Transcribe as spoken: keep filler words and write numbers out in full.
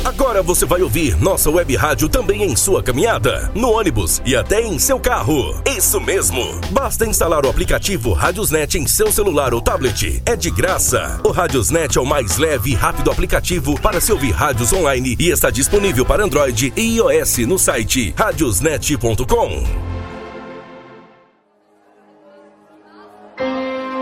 Agora você vai ouvir nossa web rádio também em sua caminhada, no ônibus e até em seu carro. Isso mesmo! Basta instalar o aplicativo Radiosnet em seu celular ou tablet. É de graça. O Radiosnet é o mais leve e rápido aplicativo para se ouvir rádios online e está disponível para Android e iOS no site radiosnet ponto com.